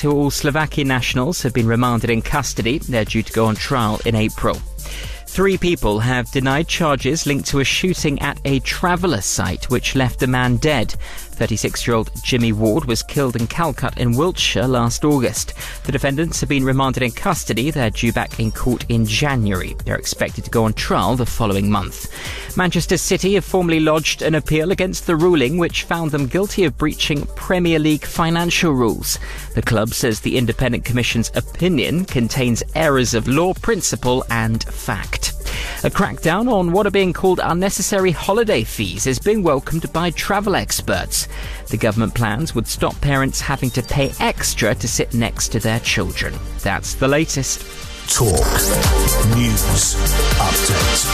who are all Slovakian nationals, have been remanded in custody. They're due to go on trial in April. 3 people have denied charges linked to a shooting at a Traveller site which left a man dead. 36-year-old Jimmy Ward was killed in Calcutta in Wiltshire last August. The defendants have been remanded in custody. They're due back in court in January. They're expected to go on trial the following month. Manchester City have formally lodged an appeal against the ruling which found them guilty of breaching Premier League financial rules. The club says the Independent Commission's opinion contains errors of law, principle and fact. A crackdown on what are being called unnecessary holiday fees is being welcomed by travel experts. The government plans would stop parents having to pay extra to sit next to their children. That's the latest. Talk News Update.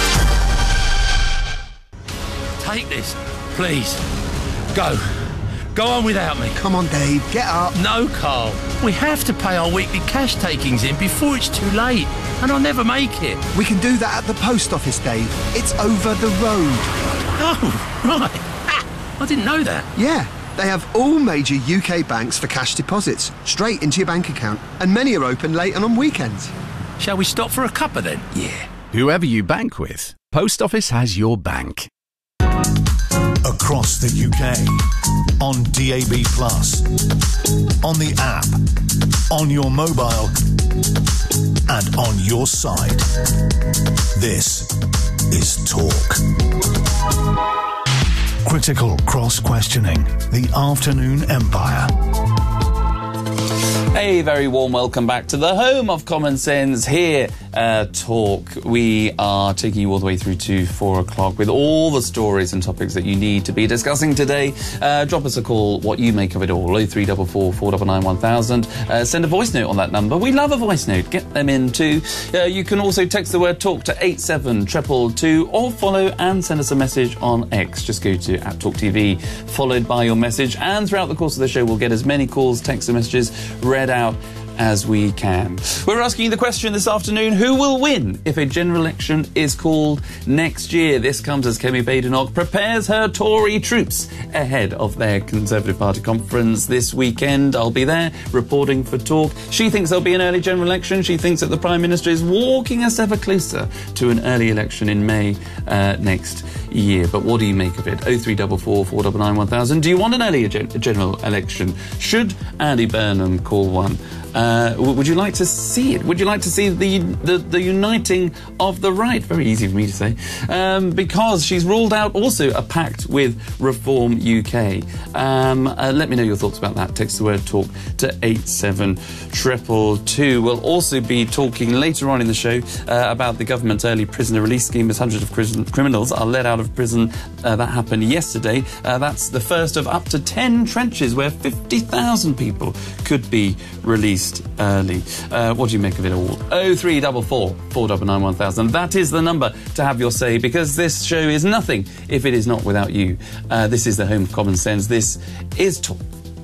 Take this, please. Go. Go on without me. Come on, Dave, get up. No, Carl. We have to pay our weekly cash takings in before it's too late, and I'll never make it. We can do that at the post office, Dave. It's over the road. Oh, right. I didn't know that. Yeah, they have all major UK banks for cash deposits, straight into your bank account, and many are open late and on weekends. Shall we stop for a cuppa then? Yeah. Whoever you bank with, Post Office has your bank. Across the UK, on DAB+, on the app, on your mobile, and on your side. This is Talk. Critical cross-questioning, the Afternoon Empire. A very warm welcome back to the home of common sense here at Talk. We are taking you all the way through to 4 o'clock with all the stories and topics that you need to be discussing today. Drop us a call, what you make of it all, 0344 499 1000. Send a voice note on that number. We love a voice note. Get them in too. You can also text the word TALK to 87222 or follow and send us a message on X. Just go to @TalkTV, followed by your message, and throughout the course of the show we'll get as many calls, texts and messages read out as we can. We're asking the question this afternoon, who will win if a general election is called next year? This comes as Kemi Badenoch prepares her Tory troops ahead of their Conservative Party conference this weekend. I'll be there reporting for Talk. She thinks there'll be an early general election. She thinks that the Prime Minister is walking us ever closer to an early election in May next year. But what do you make of it? 0344 499 1000. Do you want an early general election? Should Andy Burnham call one? Would you like to see it? Would you like to see the uniting of the right? Very easy for me to say. Because she's ruled out also a pact with Reform UK. Let me know your thoughts about that. Text the word TALK to 87222. We'll also be talking later on in the show about the government's early prisoner release scheme as hundreds of criminals are let out of prison. That happened yesterday. That's the first of up to 10 trenches where 50,000 people could be released early. What do you make of it all? 0344 499 1000. That is the number to have your say, because this show is nothing if it is not without you. This is the home of common sense. This is Talk.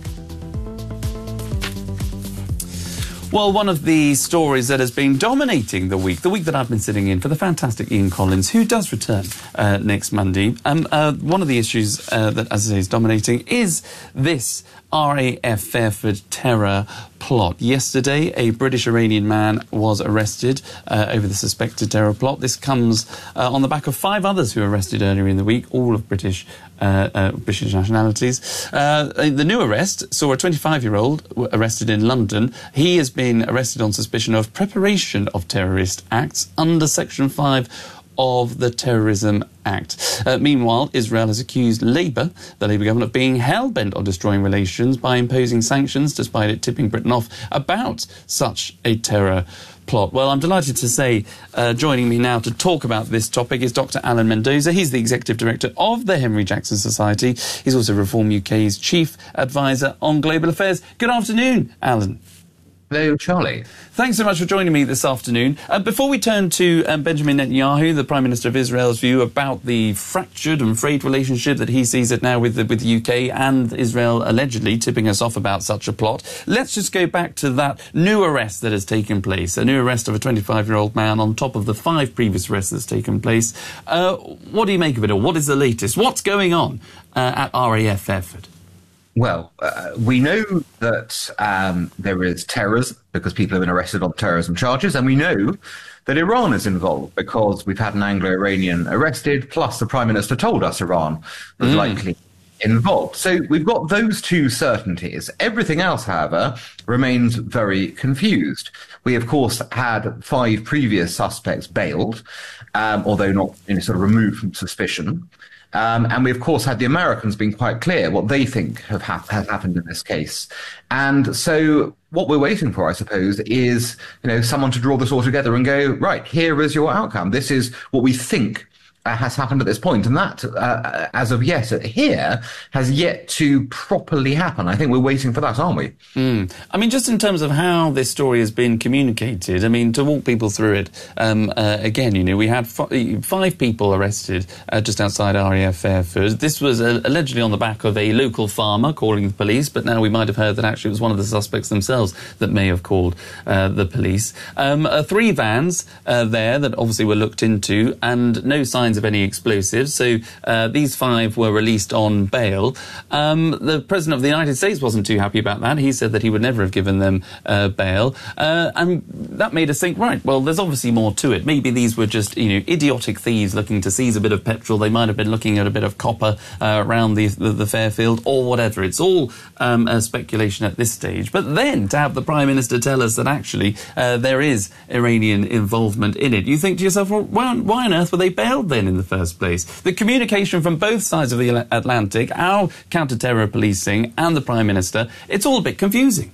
Well, one of the stories that has been dominating the week that I've been sitting in for the fantastic Ian Collins, who does return next Monday. One of the issues that, as I say, is dominating is this RAF Fairford terror plot. Yesterday, a British-Iranian man was arrested over the suspected terror plot. This comes on the back of 5 others who were arrested earlier in the week, all of British nationalities. The new arrest saw a 25-year-old arrested in London. He has been arrested on suspicion of preparation of terrorist acts under Section 5 of the Terrorism Act. Meanwhile, Israel has accused the Labour government, of being hell-bent on destroying relations by imposing sanctions, despite it tipping Britain off about such a terror plot. Well, I'm delighted to say joining me now to talk about this topic is Dr. Alan Mendoza. He's the Executive Director of the Henry Jackson Society. He's also Reform UK's Chief Advisor on Global Affairs. Good afternoon, Alan. Hello, Charlie. Thanks so much for joining me this afternoon. Before we turn to Benjamin Netanyahu, the Prime Minister of Israel's view about the fractured and frayed relationship that he sees it now with the UK and Israel allegedly tipping us off about such a plot, let's just go back to that new arrest that has taken place, a new arrest of a 25-year-old man on top of the 5 previous arrests that's taken place. What do you make of it all? What is the latest? What's going on at RAF Fairford? Well, we know that there is terrorism because people have been arrested on terrorism charges, and we know that Iran is involved because we've had an Anglo-Iranian arrested, plus the Prime Minister told us Iran was likely involved. So we've got those two certainties. Everything else, however, remains very confused. We, of course, had 5 previous suspects bailed, although not sort of removed from suspicion. And we, of course, had the Americans being quite clear what they think has happened in this case. And so what we're waiting for, I suppose, is someone to draw this all together and go, right, here is your outcome. This is what we think has happened at this point. And that, as of yet, here, has yet to properly happen. I think we're waiting for that, aren't we? I mean, just in terms of how this story has been communicated, I mean, to walk people through it, again, we had 5 people arrested just outside RAF Fairford. This was allegedly on the back of a local farmer calling the police, but now we might have heard that actually it was one of the suspects themselves that may have called the police. 3 vans there that obviously were looked into, and no signs of any explosives. So these 5 were released on bail. The President of the United States wasn't too happy about that. He said that he would never have given them bail. And that made us think, right, well, there's obviously more to it. Maybe these were just, idiotic thieves looking to seize a bit of petrol. They might have been looking at a bit of copper around the Fairfield or whatever. It's all speculation at this stage. But then to have the Prime Minister tell us that actually there is Iranian involvement in it, you think to yourself, well, why on earth were they bailed then in the first place? The communication from both sides of the Atlantic, our counter-terror policing and the Prime Minister, it's all a bit confusing.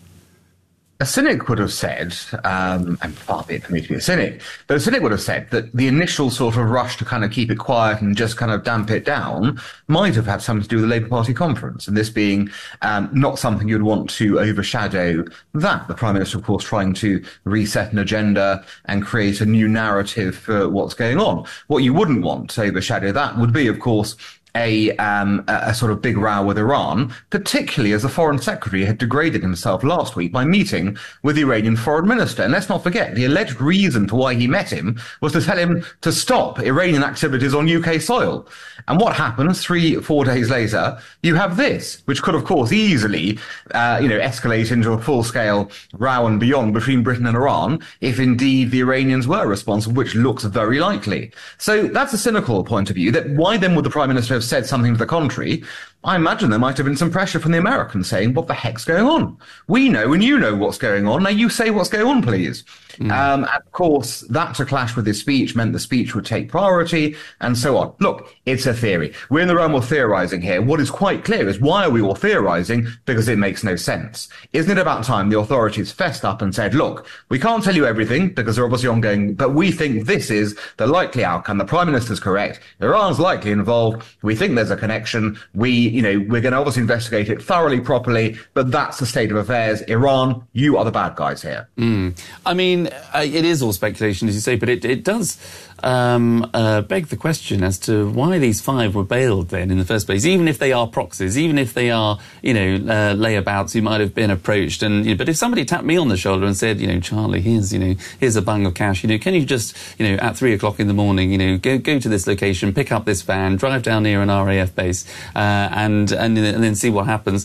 A cynic would have said, and far be it for me to be a cynic, but a cynic would have said that the initial sort of rush to kind of keep it quiet and just kind of damp it down might have had something to do with the Labour Party conference, and this being not something you'd want to overshadow that. The Prime Minister, of course, trying to reset an agenda and create a new narrative for what's going on. What you wouldn't want to overshadow that would be, of course, a sort of big row with Iran, particularly as the Foreign Secretary had degraded himself last week by meeting with the Iranian Foreign Minister. And let's not forget, the alleged reason for why he met him was to tell him to stop Iranian activities on UK soil. And what happens 3-4 days later? You have this, which could, of course, easily, escalate into a full-scale row and beyond between Britain and Iran, if indeed the Iranians were responsible, which looks very likely. So that's a cynical point of view. That why then would the Prime Minister have said something to the contrary? I imagine there might have been some pressure from the Americans saying, what the heck's going on? We know and you know what's going on. Now you say what's going on, please. Of course, that to clash with his speech meant the speech would take priority and so on. Look, it's a theory. We're in the realm of theorizing here. What is quite clear is why are we all theorizing? Because it makes no sense. Isn't it about time the authorities fessed up and said, look, we can't tell you everything because they're obviously ongoing, but we think this is the likely outcome. The Prime Minister's correct. Iran's likely involved. We think there's a connection. We're going to obviously investigate it thoroughly, properly, but that's the state of affairs. Iran, you are the bad guys here. I mean, it is all speculation, as you say, but it does beg the question as to why these 5 were bailed then in the first place, even if they are proxies, even if they are, layabouts who might have been approached. And but if somebody tapped me on the shoulder and said, Charlie, here's a bung of cash, can you just, at 3 o'clock in the morning, go to this location, pick up this van, drive down near an RAF base, and then see what happens.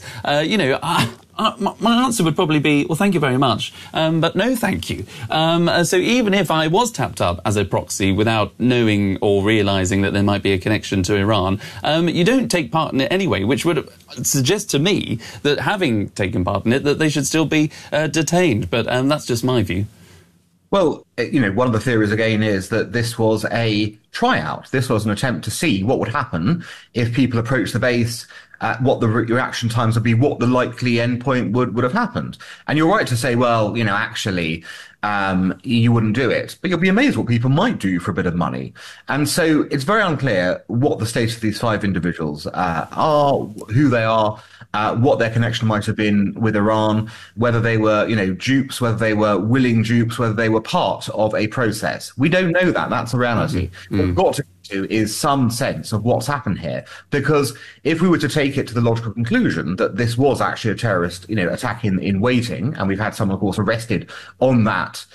My answer would probably be, well, thank you very much, but no thank you. So even if I was tapped up as a proxy without knowing or realising that there might be a connection to Iran, you don't take part in it anyway, which would suggest to me that having taken part in it, that they should still be detained. But that's just my view. Well, one of the theories, again, is that this was a tryout. This was an attempt to see what would happen if people approached the base, what the reaction times would be, what the likely endpoint would have happened. And you're right to say, well, actually, you wouldn't do it. But you'll be amazed what people might do for a bit of money. And so it's very unclear what the status of these 5 individuals are, who they are, what their connection might have been with Iran, whether they were, dupes, whether they were willing dupes, whether they were part of a process. We don't know that. That's a reality. We've got to to is some sense of what's happened here. Because if we were to take it to the logical conclusion that this was actually a terrorist, attack in waiting, and we've had someone, of course, arrested on that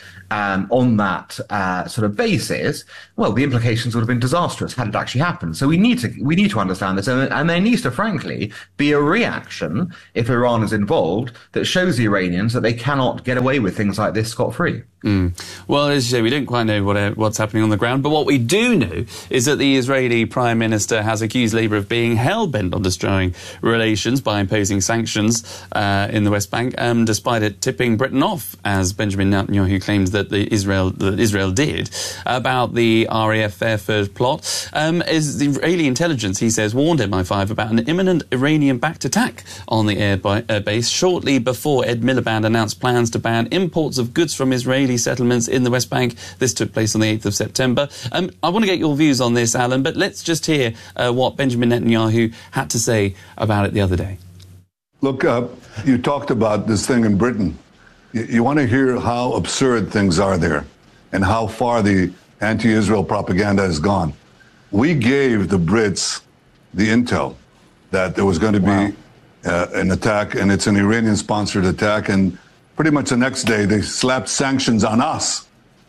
sort of basis, well, the implications would have been disastrous had it actually happened. So we need to understand this, and there needs to, frankly, be a reaction if Iran is involved that shows the Iranians that they cannot get away with things like this scot-free. Well, as you say, we don't quite know what's happening on the ground, but what we do know is that the Israeli Prime Minister has accused Labour of being hell-bent on destroying relations by imposing sanctions in the West Bank, despite it tipping Britain off, as Benjamin Netanyahu claims that Israel did, about the RAF Fairford plot. Is the Israeli intelligence, he says, warned MI5 about an imminent Iranian-backed attack on the air base shortly before Ed Miliband announced plans to ban imports of goods from Israeli settlements in the West Bank. This took place on the 8th of September. I want to get your views on this, Alan, but let's just hear what Benjamin Netanyahu had to say about it the other day. Look, you talked about this thing in Britain. You want to hear how absurd things are there and how far the anti-Israel propaganda has gone. We gave the Brits the intel that there was going to be an attack, and it's an Iranian-sponsored attack, and pretty much the next day they slapped sanctions on us.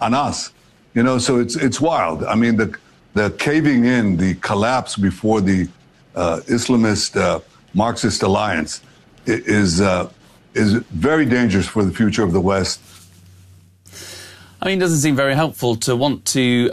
So it's wild. I mean, the caving in, the collapse before the Islamist Marxist alliance is very dangerous for the future of the West. I mean, it doesn't seem very helpful to want to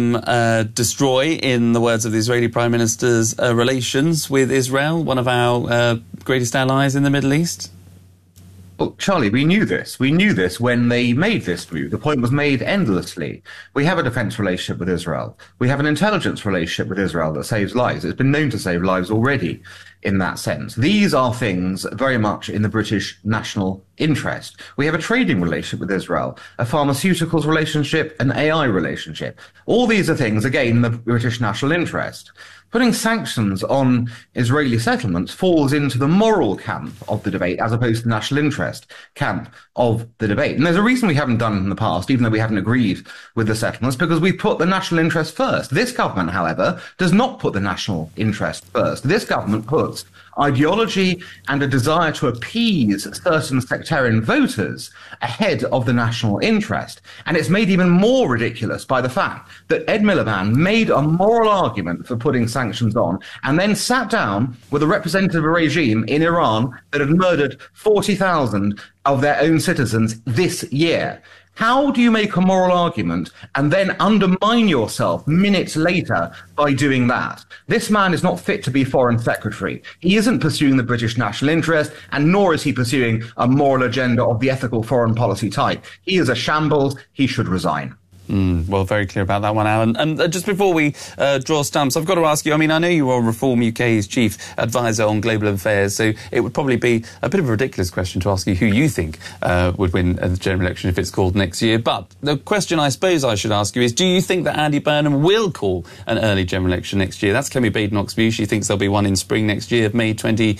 destroy, in the words of the Israeli Prime Minister's, relations with Israel, one of our greatest allies in the Middle East. Well, Charlie, we knew this. We knew this when they made this move. The point was made endlessly. We have a defense relationship with Israel. We have an intelligence relationship with Israel that saves lives. It's been known to save lives already in that sense. These are things very much in the British national interest. We have a trading relationship with Israel, a pharmaceuticals relationship, an AI relationship. All these are things, again, in the British national interest. Putting sanctions on Israeli settlements falls into the moral camp of the debate as opposed to the national interest camp of the debate. And there's a reason we haven't done it in the past, even though we haven't agreed with the settlements, because we put the national interest first. This government, however, does not put the national interest first. This government puts ideology and a desire to appease certain sectarian voters ahead of the national interest. And it's made even more ridiculous by the fact that Ed Miliband made a moral argument for putting sanctions on and then sat down with a representative of a regime in Iran that had murdered 40,000 of their own citizens this year. How do you make a moral argument and then undermine yourself minutes later by doing that? This man is not fit to be foreign secretary. He isn't pursuing the British national interest, and nor is he pursuing a moral agenda of the ethical foreign policy type. He is a shambles. He should resign. Well, very clear about that one, Alan. And just before we draw stumps, I've got to ask you, I mean, I know you are Reform UK's chief advisor on global affairs, so it would probably be a bit of a ridiculous question to ask you who you think would win the general election if it's called next year. But the question I suppose I should ask you is, do you think that Andy Burnham will call an early general election next year? That's Kemi Badenoch's view. She thinks there'll be one in spring next year, May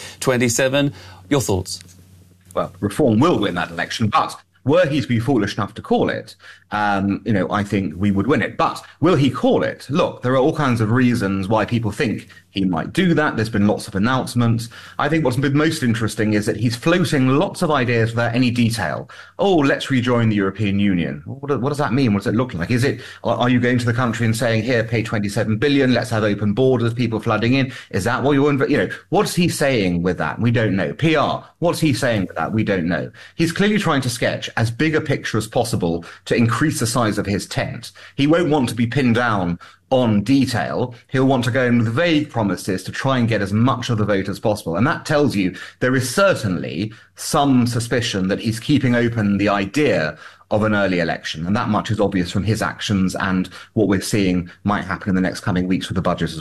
2027. Your thoughts? Well, Reform will win that election, but were he to be foolish enough to call it, I think we would win it. But will he call it? Look, there are all kinds of reasons why people think he might do that. There's been lots of announcements. I think what's been most interesting is that he's floating lots of ideas without any detail. Oh, let's rejoin the European Union. What does that mean? What does it look like? Are you going to the country and saying, here, pay 27 billion, let's have open borders, people flooding in? Is that what you're, what's he saying with that? We don't know. PR, what's he saying with that? We don't know. He's clearly trying to sketch as big a picture as possible to increase the size of his tent. He won't want to be pinned down on detail. He'll want to go in with vague promises to try and get as much of the vote as possible. And that tells you there is certainly some suspicion that he's keeping open the idea of an early election. And that much is obvious from his actions and what we're seeing might happen in the next coming weeks with the budget as well.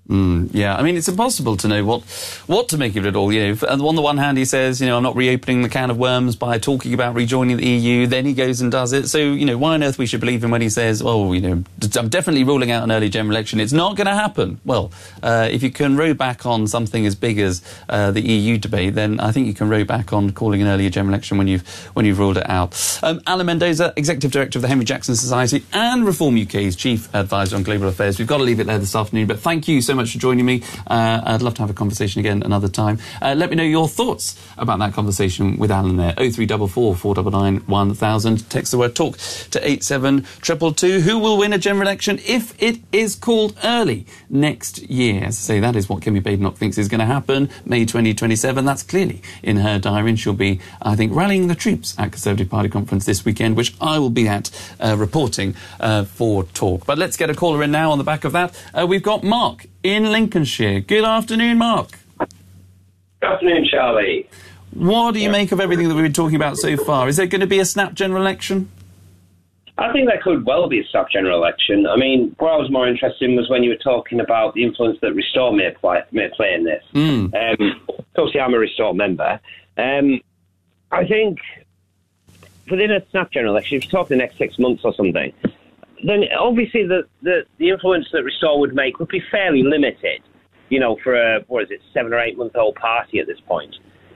Yeah, I mean, it's impossible to know what to make of it all. You know, on the one hand, he says, I'm not reopening the can of worms by talking about rejoining the EU. Then he goes and does it. So, why on earth we should believe him when he says, I'm definitely ruling out an early general election. It's not going to happen. Well, if you can row back on something as big as the EU debate, then I think you can row back on calling an earlier general election when you've ruled it out. Alan Mendoza, Executive Director of the Henry Jackson Society and Reform UK's Chief Advisor on Global Affairs. We've got to leave it there this afternoon, but thank you so much for joining me. I'd love to have a conversation again another time. Let me know your thoughts about that conversation with Alan there. 0344 499 1000. Text the word talk to 87222. Who will win a general election if it is called early next year? As I say, that is what Kemi Badenoch thinks is going to happen. May 2027. That's clearly in her diary, and she'll be, I think, rallying the troops at Conservative Party conference this weekend, which I will be at reporting for Talk. But let's get a caller in now on the back of that. We've got Mark in Lincolnshire. Good afternoon, Mark. Good afternoon, Charlie. What do you make of everything that we've been talking about so far? Is there going to be a snap general election? I think there could well be a snap general election. I mean, what I was more interested in was when you were talking about the influence that Restore may play in this. Obviously, I'm a Restore member. I think within a snap general election, if you talk the next 6 months or something, then obviously the influence that Restore would make would be fairly limited, for a, 7 or 8 month old party at this point.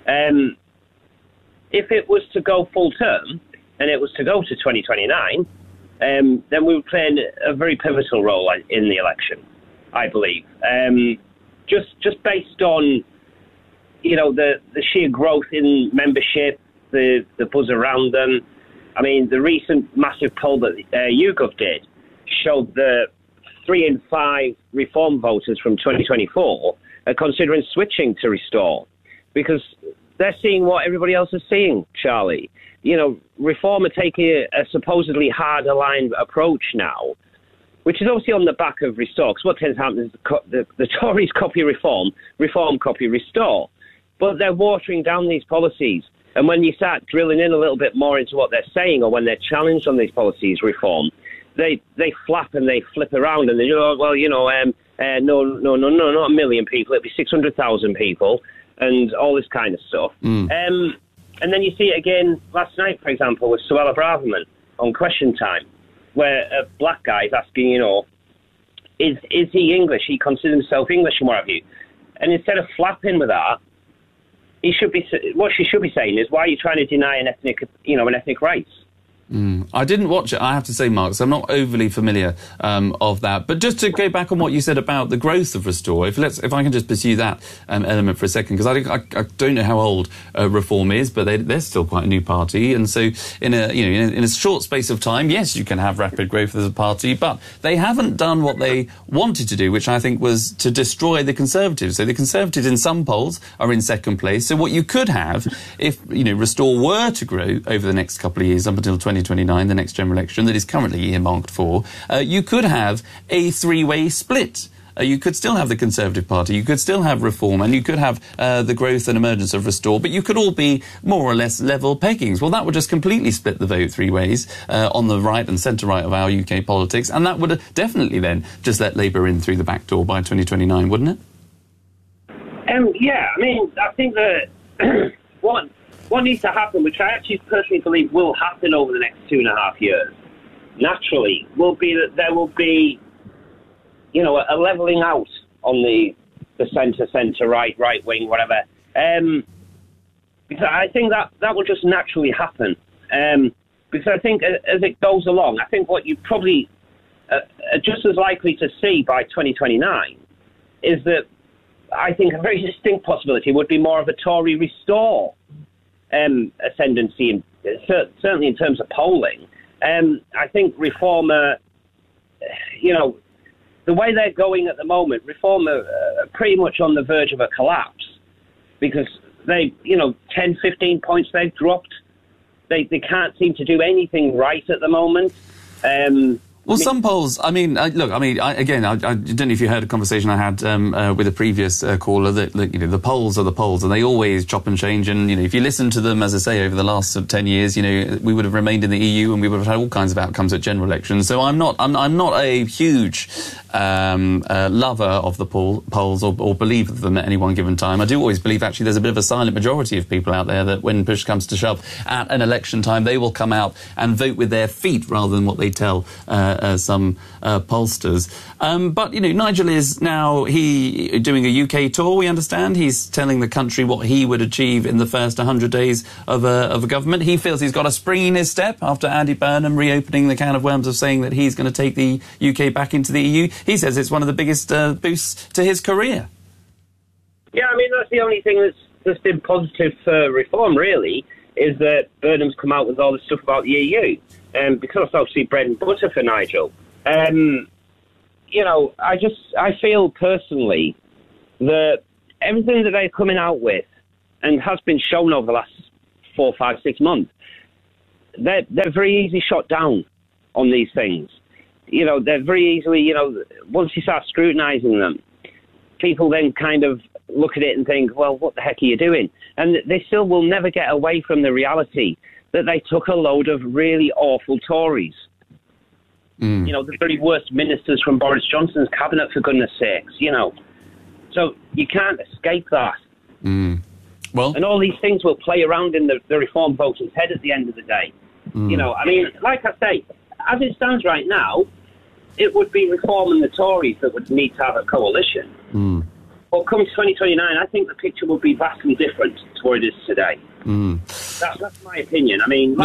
If it was to go full term, and it was to go to 2029, then we would play a very pivotal role in the election, I believe. Just based on, the sheer growth in membership, the buzz around them. I mean, the recent massive poll that YouGov did showed that 3 in 5 Reform voters from 2024 are considering switching to Restore because they're seeing what everybody else is seeing, Charlie. Reform are taking a supposedly hard-aligned approach now, which is obviously on the back of Restore, because what tends to happen is the Tories copy Reform, Reform copy Restore. But they're watering down these policies. And when you start drilling in a little bit more into what they're saying or when they're challenged on these policies, Reform, they flap and they flip around and they go, no, not 1 million people, it'd be 600,000 people and all this kind of stuff. And then you see it again last night, for example, with Suella Braverman on Question Time, where a black guy is asking, is he English? He considers himself English and what have you. And instead of flapping with that, what she should be saying is, why are you trying to deny an ethnic race? I didn't watch it, I have to say, Mark, so I'm not overly familiar of that. But just to go back on what you said about the growth of Restore, if I can just pursue that element for a second, because I don't know how old Reform is, but they're still quite a new party, and so in a short space of time, yes, you can have rapid growth as a party, but they haven't done what they wanted to do, which I think was to destroy the Conservatives. So the Conservatives in some polls are in second place. So what you could have, if Restore were to grow over the next couple of years up until 2029, the next general election that is currently earmarked for, you could have a three-way split. You could still have the Conservative Party, you could still have Reform, and you could have the growth and emergence of Restore, but you could all be more or less level peggings. Well, that would just completely split the vote three ways on the right and centre-right of our UK politics, and that would definitely then just let Labour in through the back door by 2029, wouldn't it? Yeah, I mean, I think that what needs to happen, which I actually personally believe will happen over the next 2.5 years, naturally, will be that there will be a levelling out on the centre, right wing, whatever. Because I think that will just naturally happen. Because I think as it goes along, I think what you probably are just as likely to see by 2029 is that I think a very distinct possibility would be more of a Tory Restore ascendancy, certainly in terms of polling. I think Reform the way they're going at the moment, Reform are pretty much on the verge of a collapse because they, 10, 15 points they've dropped. They can't seem to do anything right at the moment. Well, some polls, I don't know if you heard a conversation I had with a previous caller that the polls are the polls and they always chop and change. And, if you listen to them, as I say, over the last 10 years, we would have remained in the EU and we would have had all kinds of outcomes at general elections. So I'm not a huge lover of the polls or believe them at any one given time. I do always believe, actually, there's a bit of a silent majority of people out there that when push comes to shove at an election time, they will come out and vote with their feet rather than what they tell some pollsters. But Nigel is now doing a UK tour, we understand. He's telling the country what he would achieve in the first 100 days of a government. He feels he's got a spring in his step after Andy Burnham reopening the can of worms of saying that he's going to take the UK back into the EU. He says it's one of the biggest boosts to his career. Yeah, that's the only thing that's been positive for reform, really, is that Burnham's come out with all the stuff about the EU. Because it's obviously bread and butter for Nigel. I feel personally that everything that they're coming out with and has been shown over the last 4, 5, 6 months, they're very easily shot down on these things. They're very easily, once you start scrutinising them, people then kind of look at it and think, well, what the heck are you doing? And they still will never get away from the reality that they took a load of really awful Tories. The very worst ministers from Boris Johnson's cabinet, for goodness sakes, So you can't escape that. Well, and all these things will play around in the reform voter's head at the end of the day. Like I say, as it stands right now, it would be Reform and the Tories that would need to have a coalition. But come 2029, I think the picture will be vastly different to what it is today. That's my opinion.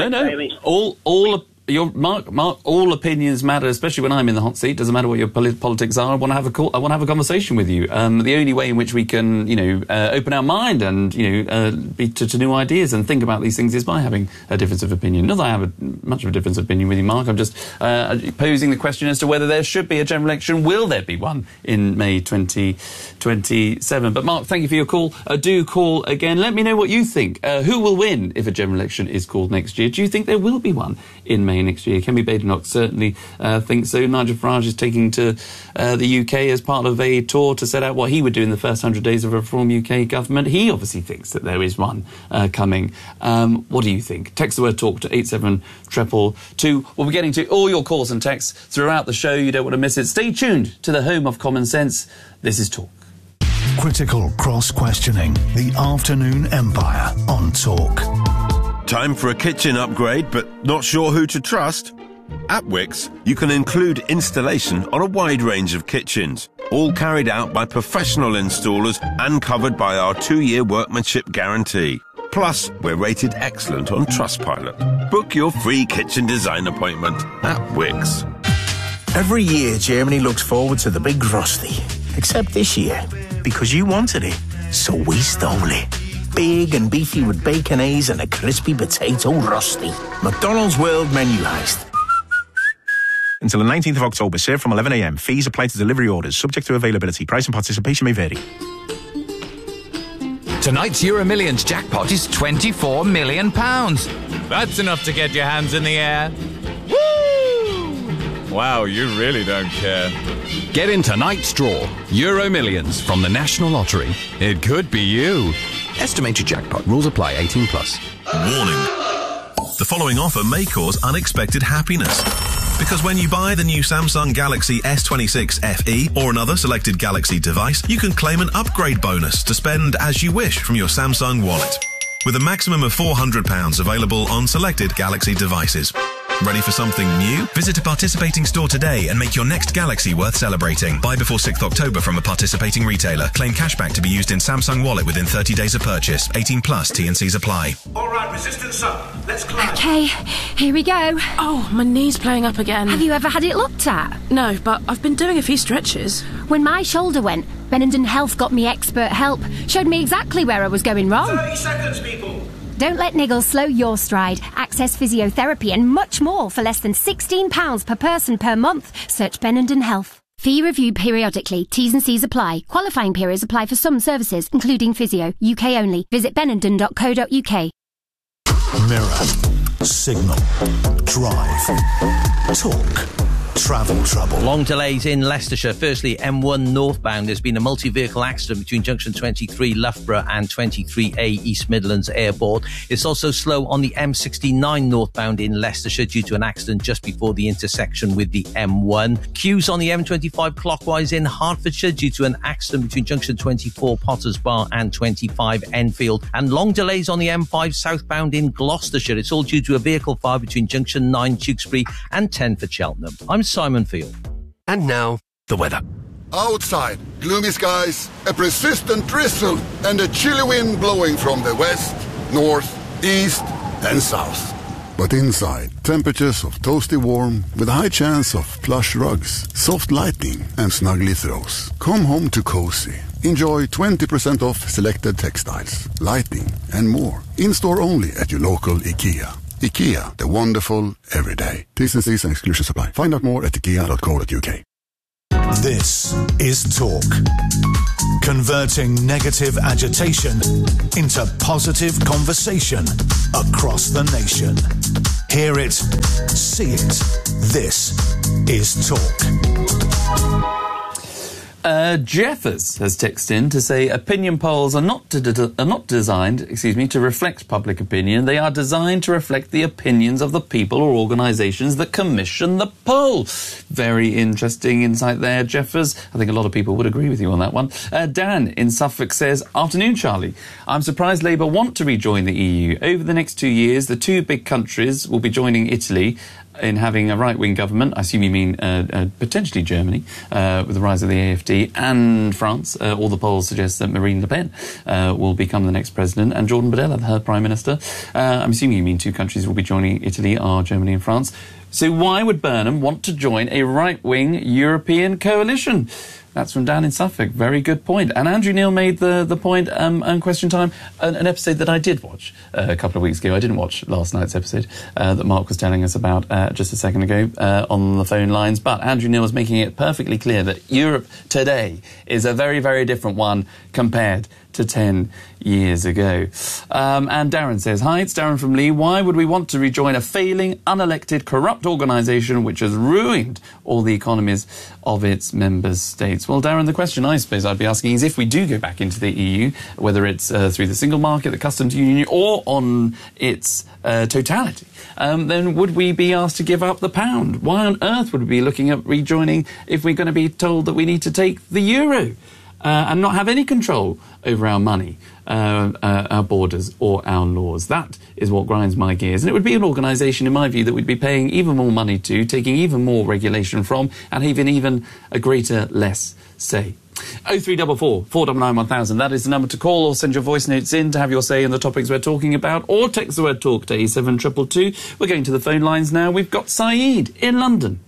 All opinions matter, especially when I'm in the hot seat. Doesn't matter what your politics are. I want to have a conversation with you. The only way in which we can, open our mind and be to new ideas and think about these things is by having a difference of opinion. Not that I have much of a difference of opinion with you, Mark. I'm just posing the question as to whether there should be a general election. Will there be one in May 2027? But Mark, thank you for your call. Do call again. Let me know what you think. Who will win if a general election is called next year? Do you think there will be one in May next year? Kemi Badenoch certainly thinks so. Nigel Farage is taking to the UK as part of a tour to set out what he would do in the first 100 days of a Reform UK government. He obviously thinks that there is one coming. What do you think? Text the word TALK to 87222. We'll be getting to all your calls and texts throughout the show. You don't want to miss it. Stay tuned to the home of common sense. This is Talk. Critical cross-questioning. The Afternoon Empire on Talk. Time for a kitchen upgrade, but not sure who to trust? At Wickes, you can include installation on a wide range of kitchens, all carried out by professional installers and covered by our 2-year workmanship guarantee. Plus, we're rated excellent on Trustpilot. Book your free kitchen design appointment at Wickes. Every year, Germany looks forward to the big Rusty. Except this year, because you wanted it, so we stole it. Big and beefy with baconaise and a crispy potato Rusty. McDonald's World Menu Heist. Until the 19th of October, served from 11 a.m. Fees apply to delivery orders, subject to availability. Price and participation may vary. Tonight's Euro Millions jackpot is £24 million. That's enough to get your hands in the air. Woo! Wow, you really don't care. Get in tonight's draw. Euro Millions from the National Lottery. It could be you. Estimated jackpot. Rules apply. 18+. Warning. The following offer may cause unexpected happiness. Because when you buy the new Samsung Galaxy S26 FE or another selected Galaxy device, you can claim an upgrade bonus to spend as you wish from your Samsung wallet. With a maximum of £400 available on selected Galaxy devices. Ready for something new? Visit a participating store today and make your next Galaxy worth celebrating. Buy before 6th October from a participating retailer. Claim cashback to be used in Samsung Wallet within 30 days of purchase. 18+, T&Cs apply. All right, resistance up. Let's climb. Okay, here we go. Oh, my knee's playing up again. Have you ever had it looked at? No, but I've been doing a few stretches. When my shoulder went, Benenden Health got me expert help. Showed me exactly where I was going wrong. 30 seconds, people. Don't let niggles slow your stride. Access physiotherapy and much more for less than £16 per person per month. Search Benenden Health. Fee reviewed periodically. T's and C's apply. Qualifying periods apply for some services, including physio. UK only. Visit benenden.co.uk. Mirror. Signal. Drive. Talk. travel trouble. Long delays in Leicestershire. Firstly, M1 northbound. There's been a multi-vehicle accident between junction 23 Loughborough and 23A East Midlands Airport. It's also slow on the M69 northbound in Leicestershire due to an accident just before the intersection with the M1. Queues on the M25 clockwise in Hertfordshire due to an accident between junction 24 Potters Bar and 25 Enfield. And long delays on the M5 southbound in Gloucestershire. It's all due to a vehicle fire between junction 9 Tewkesbury and 10 for Cheltenham. I'm Simon Field. And now, the weather. Outside, gloomy skies, a persistent drizzle, and a chilly wind blowing from the west, north, east, and south. But inside, temperatures of toasty warm with a high chance of plush rugs, soft lighting, and snuggly throws. Come home to cozy. Enjoy 20% off selected textiles, lighting, and more. In-store only at your local IKEA. IKEA, the wonderful everyday. T's and C's and exclusions apply. Find out more at ikea.co.uk. This is Talk. Converting negative agitation into positive conversation across the nation. Hear it, see it. This is Talk. Jeffers has texted in to say opinion polls are not designed to reflect public opinion. They are designed to reflect the opinions of the people or organisations that commission the poll. Very interesting insight there, Jeffers. I think a lot of people would agree with you on that one. Dan in Suffolk says, afternoon, Charlie. I'm surprised Labour want to rejoin the EU. Over the next 2 years, the two big countries will be joining Italy in having a right-wing government. I assume you mean potentially Germany, with the rise of the AfD, and France. All the polls suggest that Marine Le Pen will become the next president, and Jordan Bardella, her prime minister. I'm assuming you mean two countries will be joining Italy are Germany and France. So why would Burnham want to join a right-wing European coalition? That's from Dan in Suffolk. Very good point. And Andrew Neil made the point on Question Time, an episode that I did watch a couple of weeks ago. I didn't watch last night's episode that Mark was telling us about just a second ago on the phone lines. But Andrew Neil was making it perfectly clear that Europe today is a very, very different one compared to 10 years ago. And Darren says, hi, it's Darren from Lee. Why would we want to rejoin a failing, unelected, corrupt organisation which has ruined all the economies of its member states? Well, Darren, the question I suppose I'd be asking is if we do go back into the EU, whether it's through the single market, the customs union, or on its totality, then would we be asked to give up the pound? Why on earth would we be looking at rejoining if we're going to be told that we need to take the euro? And not have any control over our money, our borders or our laws. That is what grinds my gears. And it would be an organisation, in my view, that we'd be paying even more money to, taking even more regulation from, and having even a greater less say. 0344 499 1000. That is the number to call or send your voice notes in to have your say in the topics we're talking about, or text the word talk to 87222. We're going to the phone lines now. We've got Saeed in London.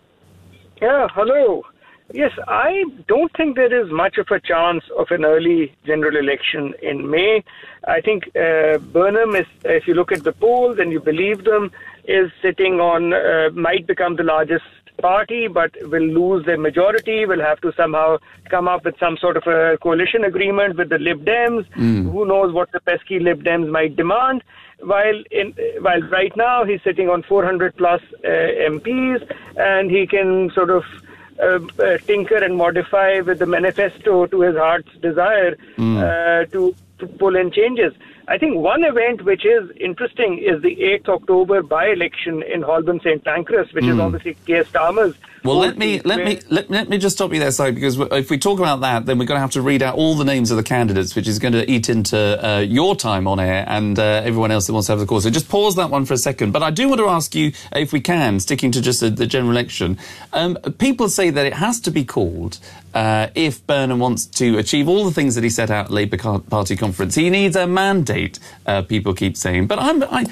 Yeah, hello. Yes, I don't think there is much of a chance of an early general election in May. I think Burnham is, if you look at the polls and you believe them, is sitting on, might become the largest party, but will lose their majority, will have to somehow come up with some sort of a coalition agreement with the Lib Dems. Who knows what the pesky Lib Dems might demand. While right now he's sitting on 400 plus MPs, and he can sort of tinker and modify with the manifesto to his heart's desire to pull in changes. I think one event which is interesting is the 8th October by-election in Holborn St Pancras, which is obviously Keir Starmer's. Well, let me just stop you there, Si, because if we talk about that, then we're going to have to read out all the names of the candidates, which is going to eat into your time on air and everyone else that wants to have the call. So just pause that one for a second. But I do want to ask you, if we can, sticking to just the general election, people say that it has to be called if Burnham wants to achieve all the things that he set out at Labour Party conference. He needs a mandate, people keep saying. But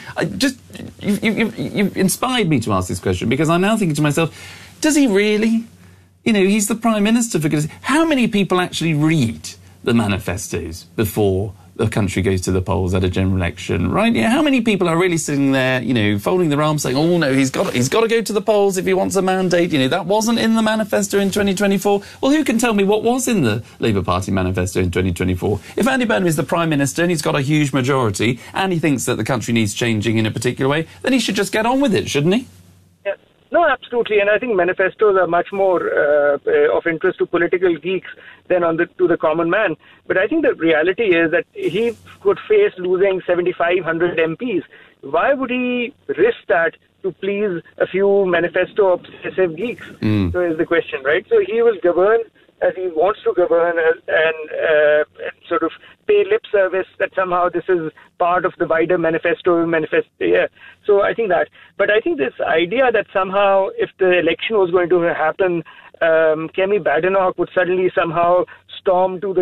you've inspired me to ask this question, because I'm now thinking to myself, does he really? You know, he's the Prime Minister, for goodness sake. How many people actually read the manifestos before the country goes to the polls at a general election, right? Yeah, how many people are really sitting there, you know, folding their arms saying, oh no, he's got to go to the polls if he wants a mandate. You know, that wasn't in the manifesto in 2024. Well, who can tell me what was in the Labour Party manifesto in 2024? If Andy Burnham is the Prime Minister and he's got a huge majority and he thinks that the country needs changing in a particular way, then he should just get on with it, shouldn't he? No, absolutely, and I think manifestos are much more of interest to political geeks than to the common man. But I think the reality is that he could face losing 7,500 MPs. Why would he risk that to please a few manifesto-obsessive geeks? So is the question, right? So he will govern as he wants to govern and sort of pay lip service that somehow this is part of the wider manifesto. Yeah. So I think that. But I think this idea that somehow if the election was going to happen, Kemi Badenoch would suddenly somehow storm to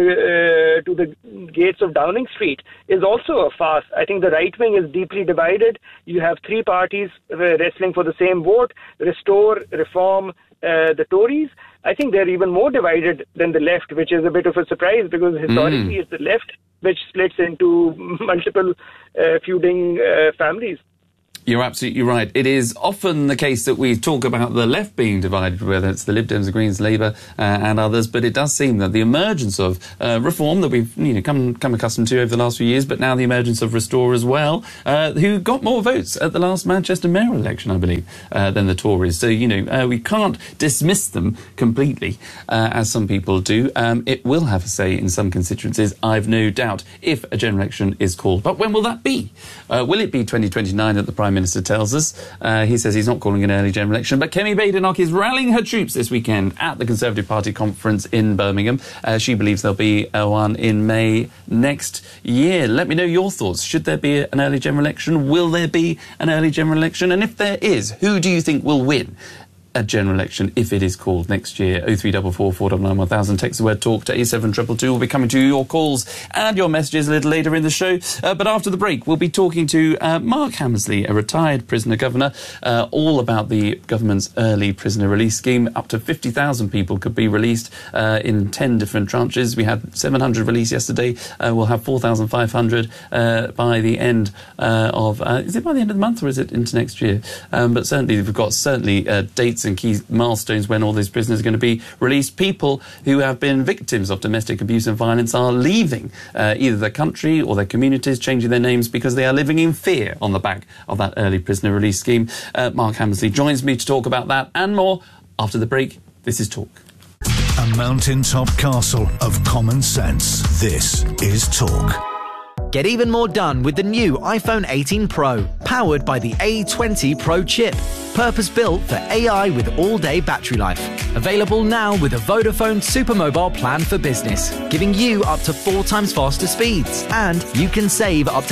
the gates of Downing Street is also a farce. I think the right wing is deeply divided. You have three parties wrestling for the same vote: Restore, Reform, the Tories. I think they're even more divided than the left, which is a bit of a surprise because historically it's the left which splits into multiple feuding families. You're absolutely right. It is often the case that we talk about the left being divided, whether it's the Lib Dems, the Greens, Labour and others, but it does seem that the emergence of Reform that we've come accustomed to over the last few years, but now the emergence of Restore as well, who got more votes at the last Manchester mayoral election, I believe, than the Tories. So, we can't dismiss them completely, as some people do. It will have a say in some constituencies, I've no doubt, if a general election is called. But when will that be? Will it be 2029 that the Prime Minister tells us? He says he's not calling an early general election, but Kemi Badenoch is rallying her troops this weekend at the Conservative Party conference in Birmingham. She believes there'll be one in May next year. Let me know your thoughts. Should there be an early general election? Will there be an early general election? And if there is, who do you think will win a general election if it is called next year? 0344 499 1000. Text the word talk to 87222. We'll be coming to your calls and your messages a little later in the show. But after the break, we'll be talking to Mark Hammersley, a retired prisoner governor, all about the government's early prisoner release scheme. Up to 50,000 people could be released in 10 different tranches. We had 700 released yesterday. We'll have 4,500 by the end of... is it by the end of the month or is it into next year? But certainly, we've got dates and key milestones when all these prisoners are going to be released. People who have been victims of domestic abuse and violence are leaving either their country or their communities, changing their names because they are living in fear on the back of that early prisoner release scheme. Mark Hammersley joins me to talk about that and more after the break. This is Talk. A mountaintop castle of common sense. This is Talk. Get even more done with the new iPhone 18 Pro, powered by the A20 Pro chip. Purpose-built for AI with all-day battery life. Available now with a Vodafone Supermobile plan for business, giving you up to 4 times faster speeds. And you can save up to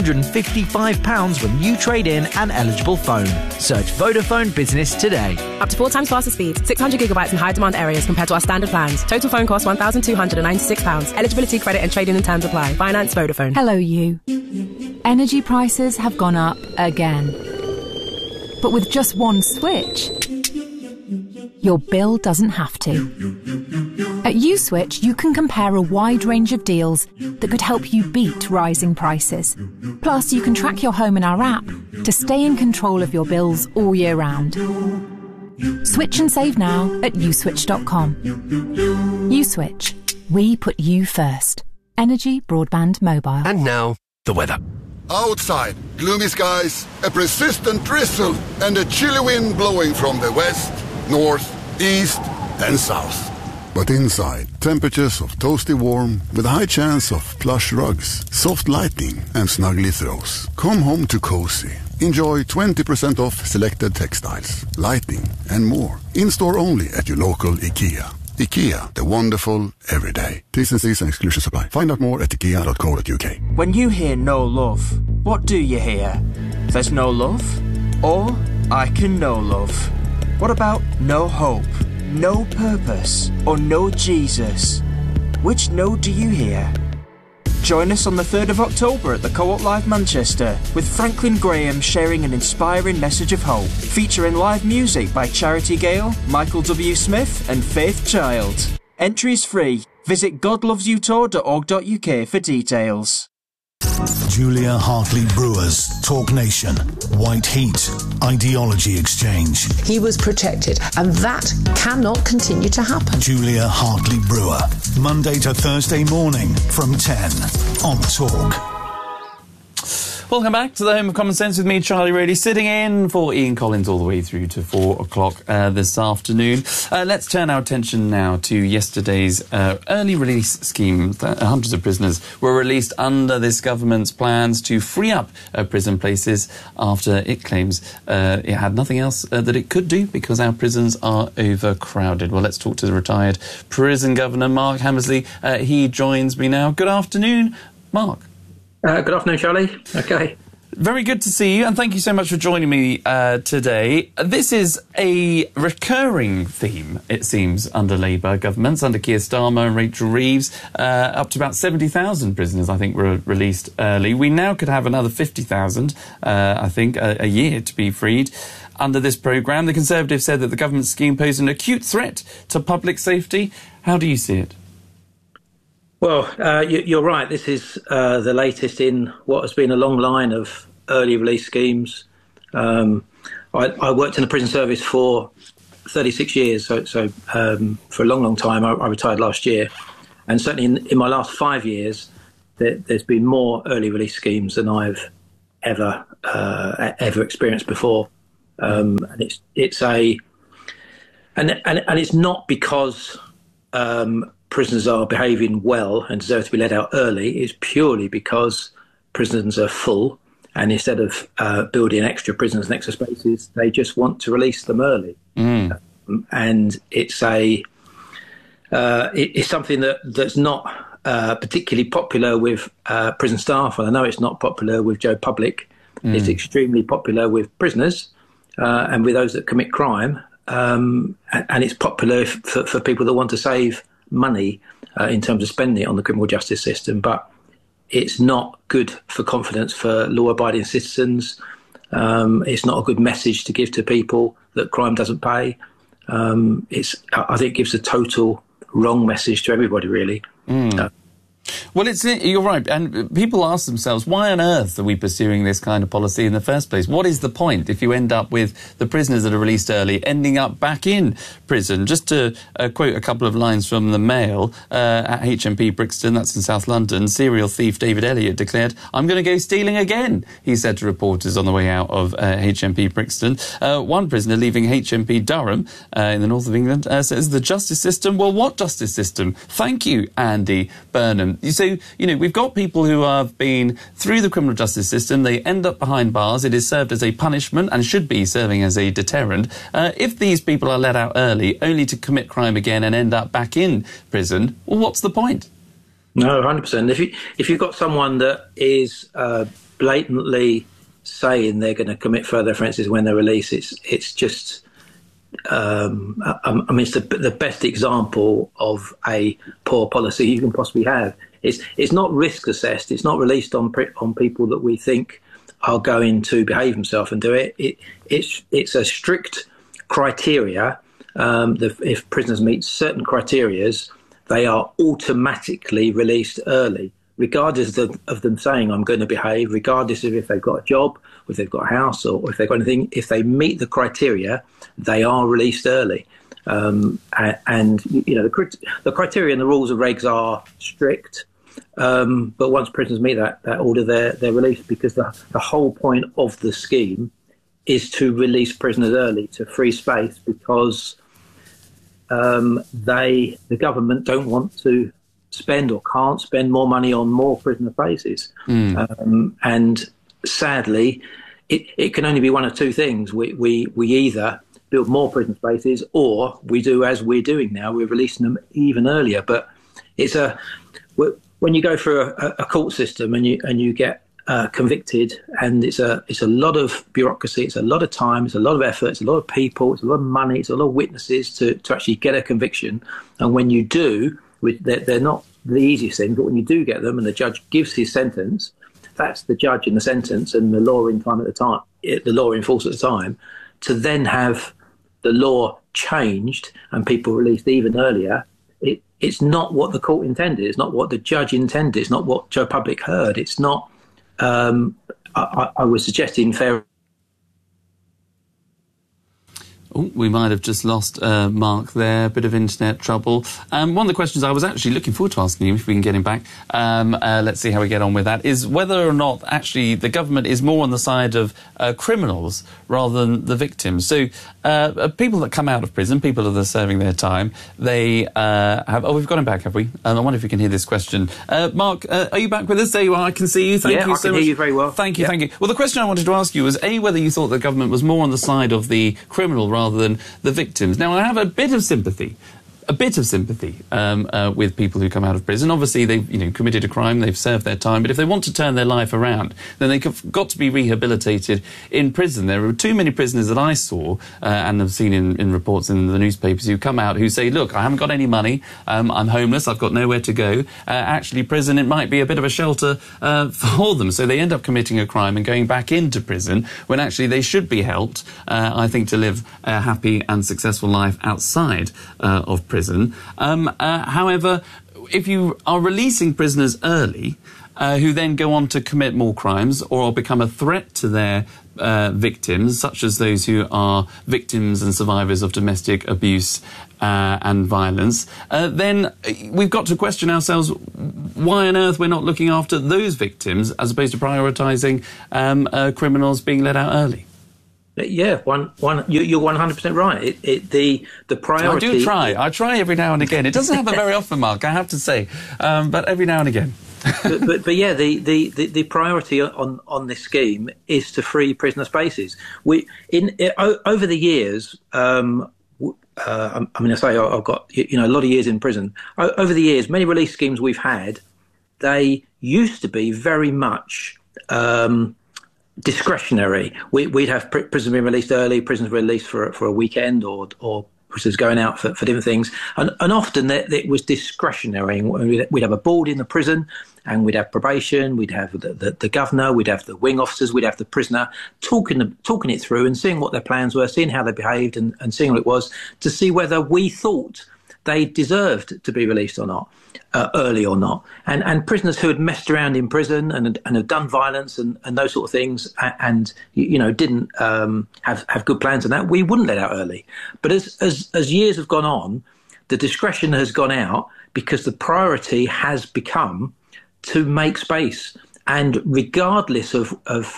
£855 when you trade in an eligible phone. Search Vodafone Business today. Up to 4 times faster speeds, 600 gigabytes in high-demand areas compared to our standard plans. Total phone cost £1,296. Eligibility, credit and trading and terms apply. Finance Vodafone. Hello, you. Energy prices have gone up again. But with just one switch, your bill doesn't have to. At USwitch, you can compare a wide range of deals that could help you beat rising prices. Plus, you can track your home in our app to stay in control of your bills all year round. Switch and save now at uswitch.com. USwitch. We put you first. Energy, broadband, mobile. And now, the weather. Outside, gloomy skies, a persistent drizzle, and a chilly wind blowing from the west, north, east, and south. But inside, temperatures of toasty warm with a high chance of plush rugs, soft lighting, and snuggly throws. Come home to cozy. Enjoy 20% off selected textiles, lighting, and more. In-store only at your local IKEA. IKEA, the wonderful everyday. T's and C's and exclusions apply. Find out more at ikea.co.uk. When you hear no love, what do you hear? There's no love? Or I can know love. What about no hope, no purpose, or no Jesus? Which no do you hear? Join us on the 3rd of October at the Co-op Live Manchester, with Franklin Graham sharing an inspiring message of hope, featuring live music by Charity Gale, Michael W. Smith and Faith Child. Entries free. Visit godlovesyoutour.org.uk for details. Julia Hartley Brewer's Talk Nation. White Heat. Ideology Exchange. He was protected, and that cannot continue to happen. Julia Hartley Brewer. Monday to Thursday morning from 10 on Talk. Welcome back to the Home of Common Sense with me, Charlie Rayleigh, sitting in for Ian Collins all the way through to 4 o'clock this afternoon. Let's turn our attention now to yesterday's early release scheme. Hundreds of prisoners were released under this government's plans to free up prison places after it claims it had nothing else that it could do because our prisons are overcrowded. Well, let's talk to the retired prison governor, Mark Hammersley. He joins me now. Good afternoon, Mark. Good afternoon, Charlie. Okay. Very good to see you, and thank you so much for joining me today. This is a recurring theme, it seems, under Labour governments, under Keir Starmer and Rachel Reeves. Up to about 70,000 prisoners, I think, were released early. We now could have another 50,000, I think, a year to be freed. Under this programme, the Conservatives said that the government scheme posed an acute threat to public safety. How do you see it? Well, you're right. This is the latest in what has been a long line of early release schemes. I worked in the prison service for 36 years, so for a long, long time. I retired last year. And certainly in my last 5 years, there's been more early release schemes than I've ever experienced before. And it's not because prisoners are behaving well and deserve to be let out early. It's purely because prisons are full, and instead of building extra prisons and extra spaces, they just want to release them early. And it's something that's not particularly popular with prison staff, and I know it's not popular with Joe Public. It's extremely popular with prisoners and with those that commit crime, and it's popular for people that want to save money in terms of spending it on the criminal justice system, but it's not good for confidence for law-abiding citizens. It's not a good message to give to people that crime doesn't pay. I think it gives a total wrong message to everybody, really. Well, you're right, and people ask themselves, why on earth are we pursuing this kind of policy in the first place? What is the point if you end up with the prisoners that are released early ending up back in prison? Just to quote a couple of lines from the Mail, at HMP Brixton, that's in South London, serial thief David Elliott declared, "I'm going to go stealing again," he said to reporters on the way out of HMP Brixton. One prisoner leaving HMP Durham in the north of England says, "The justice system? Well, what justice system? Thank you, Andy Burnham." So, we've got people who have been through the criminal justice system. They end up behind bars. It is served as a punishment and should be serving as a deterrent. If these people are let out early only to commit crime again and end up back in prison, well, what's the point? No, 100%. If you've got someone that is blatantly saying they're going to commit further offences when they're released, it's just... it's the best example of a poor policy you can possibly have. It's not risk assessed. It's not released on people that we think are going to behave themselves and do it. It's a strict criteria. If prisoners meet certain criterias, they are automatically released early, regardless of them saying I'm going to behave, regardless of if they've got a job, or if they've got a house, or if they've got anything. If they meet the criteria, they are released early. The criteria and the rules of regs are strict, but once prisoners meet that order, they're released, because the whole point of the scheme is to release prisoners early, to free space, because the government don't want to spend or can't spend more money on more prisoner places. And sadly, it can only be one of two things. We either build more prison spaces, or we do as we're doing now, we're releasing them even earlier. But when you go through a court system and you get convicted, and it's a lot of bureaucracy, it's a lot of time, it's a lot of effort, it's a lot of people, it's a lot of money, it's a lot of witnesses to actually get a conviction. And when you do, they're not the easiest thing, but when you do get them and the judge gives his sentence, that's the judge in the sentence and the law in force at the time, to then have the law changed and people released even earlier. It's not what the court intended. It's not what the judge intended. It's not what Joe Public heard. It's not. I was suggesting fair. we might have just lost Mark there. Bit of internet trouble. One of the questions I was actually looking forward to asking you, if we can get him back, let's see how we get on with that, is whether or not actually the government is more on the side of criminals rather than the victims. So people that come out of prison, people that are serving their time, they have... Oh, we've got him back, have we? I wonder if you can hear this question. Mark, are you back with us? There you are. I can see you. Thank you so much. I can hear you very well. Thank you, thank you. Well, the question I wanted to ask you was, A, whether you thought the government was more on the side of the criminal rather than the victims. Now, I have a bit of sympathy with people who come out of prison. Obviously, they've committed a crime, they've served their time, but if they want to turn their life around, then they've got to be rehabilitated in prison. There are too many prisoners that I saw, and I've seen in reports in the newspapers, who come out who say, look, I haven't got any money, I'm homeless, I've got nowhere to go. Actually, prison, it might be a bit of a shelter for them. So they end up committing a crime and going back into prison when actually they should be helped, I think, to live a happy and successful life outside of prison. However, if you are releasing prisoners early, who then go on to commit more crimes or become a threat to their victims, such as those who are victims and survivors of domestic abuse and violence, then we've got to question ourselves why on earth we're not looking after those victims as opposed to prioritising criminals being let out early. Yeah, you're 100% right. The priority. I try every now and again. It doesn't happen very often, Mark, I have to say, but every now and again. but yeah, the priority on this scheme is to free prisoner spaces. Over the years, I say I've got a lot of years in prison. Over the years, many release schemes we've had, they used to be very much discretionary. We'd have prisoners being released early, prisoners released for a weekend, or prisoners going out for different things, and often it was discretionary. We'd have a board in the prison, and we'd have probation, we'd have the governor, we'd have the wing officers, we'd have the prisoner talking it through and seeing what their plans were, seeing how they behaved, and seeing what it was to see whether we thought they deserved to be released or not. Early or not, and prisoners who had messed around in prison and have done violence and those sort of things, and didn't have good plans on that, we wouldn't let out early. But as years have gone on, the discretion has gone out because the priority has become to make space. And regardless of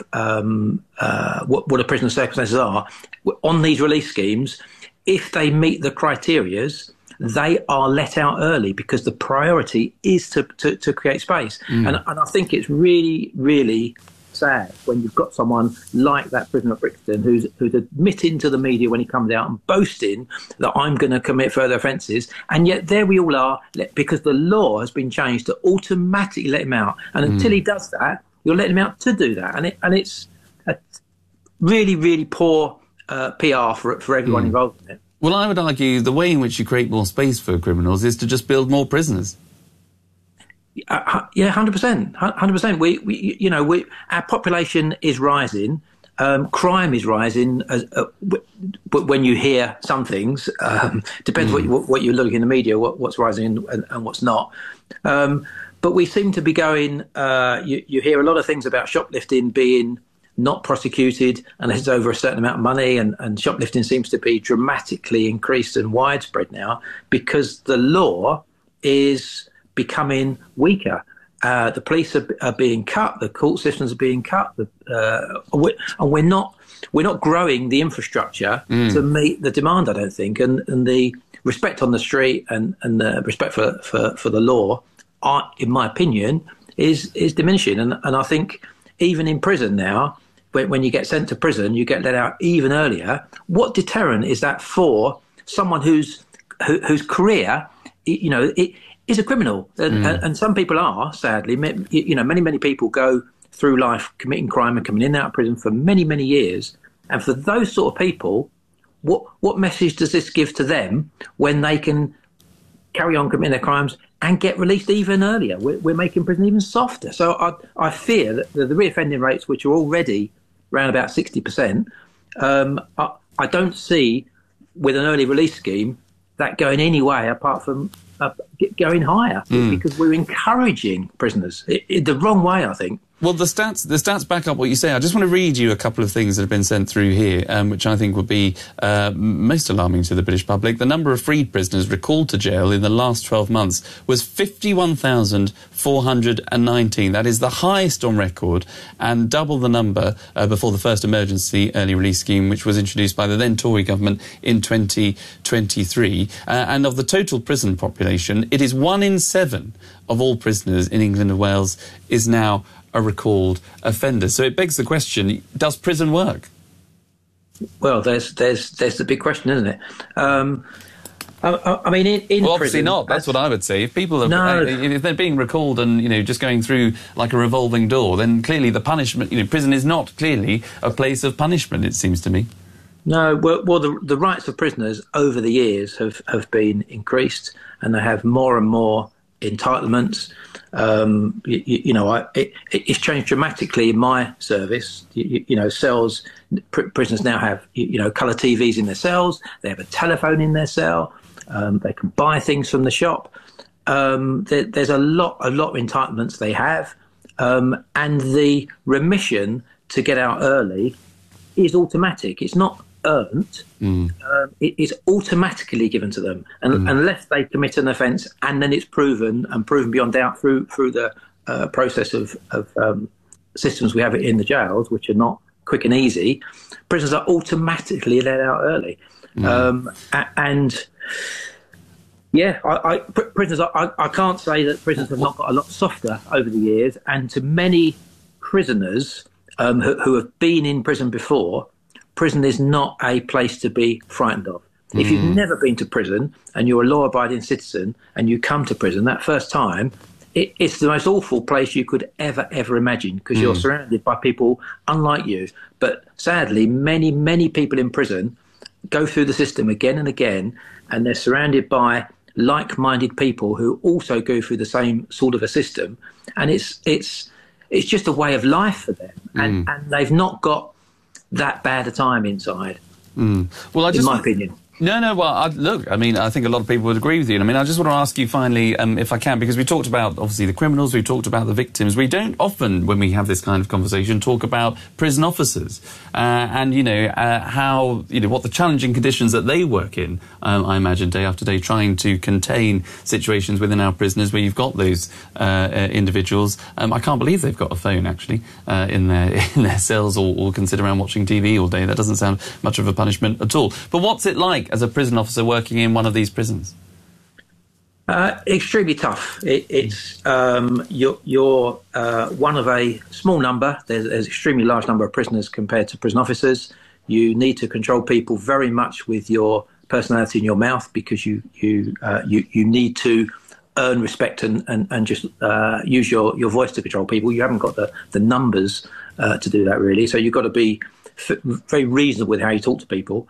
what a prisoner's circumstances are, on these release schemes, if they meet the criterias, they are let out early because the priority is to create space. And I think it's really, really sad when you've got someone like that prisoner at Brixton who's admitting to the media when he comes out and boasting that I'm going to commit further offences, and yet there we all are, because the law has been changed to automatically let him out. And until he does that, you're letting him out to do that. And it's a really, really poor PR for everyone involved in it. Well, I would argue the way in which you create more space for criminals is to just build more prisoners. Yeah, 100%. 100%. Our population is rising. Crime is rising. But when you hear some things, depends what you look in the media, what's rising and what's not. But we seem to be going. You hear a lot of things about shoplifting being not prosecuted unless it's over a certain amount of money, and shoplifting seems to be dramatically increased and widespread now because the law is becoming weaker. The police are being cut, the court systems are being cut, and we're not growing the infrastructure to meet the demand, I don't think, and the respect on the street and the respect for the law, in my opinion, is diminishing. And I think even in prison now, when you get sent to prison, you get let out even earlier. What deterrent is that for someone whose career, it is a criminal? And some people are, sadly, many people go through life committing crime and coming in and out of prison for many, many years. And for those sort of people, what message does this give to them when they can carry on committing their crimes and get released even earlier? We're making prison even softer. So I fear that the reoffending rates, which are already around about 60%, I don't see, with an early release scheme, that going any way apart from going higher, because we're encouraging prisoners the wrong way, I think. Well, the stats back up what you say. I just want to read you a couple of things that have been sent through here, which I think would be most alarming to the British public. The number of freed prisoners recalled to jail in the last 12 months was 51,419. That is the highest on record, and double the number before the first emergency early release scheme, which was introduced by the then Tory government in 2023. And of the total prison population, it is 1 in 7 of all prisoners in England and Wales is now a recalled offender. So it begs the question, does prison work? Well, there's the big question, isn't it? I mean, in well, obviously prison, not. That's what I would say. If people are, if they're being recalled and, just going through like a revolving door, then clearly the punishment, prison is not clearly a place of punishment, it seems to me. No, well, the rights of prisoners over the years have been increased, and they have more and more entitlements. It's changed dramatically in my service. Cells, prisoners now have colour TVs in their cells. They have a telephone in their cell. They can buy things from the shop. There's a lot of entitlements they have, and the remission to get out early is automatic. It's not earned. It is automatically given to them, and unless they commit an offence and then it's proven beyond doubt through the process of systems we have in the jails, which are not quick and easy, prisoners are automatically let out early. Prisoners. I can't say that prisoners have not got a lot softer over the years, and to many prisoners who have been in prison before, prison is not a place to be frightened of. If you've never been to prison and you're a law-abiding citizen and you come to prison that first time, it's the most awful place you could ever imagine, because you're surrounded by people unlike you. But sadly, many people in prison go through the system again and again, and they're surrounded by like-minded people who also go through the same sort of a system, and it's just a way of life for them, and they've not got that bad a time inside. Well, in my opinion. No. Well, I think a lot of people would agree with you. I just want to ask you finally, if I can, because we talked about, obviously, the criminals, we talked about the victims. We don't often, when we have this kind of conversation, talk about prison officers and, how, what the challenging conditions that they work in, I imagine, day after day, trying to contain situations within our prisoners where you've got those individuals. I can't believe they've got a phone, actually, in their cells or can sit around watching TV all day. That doesn't sound much of a punishment at all. But what's it like as a prison officer working in one of these prisons? Extremely tough. It's you're one of a small number. There's an extremely large number of prisoners compared to prison officers. You need to control people very much with your personality in your mouth, because you need to earn respect and just use your voice to control people. You haven't got the numbers to do that, really. So you've got to be very reasonable with how you talk to people.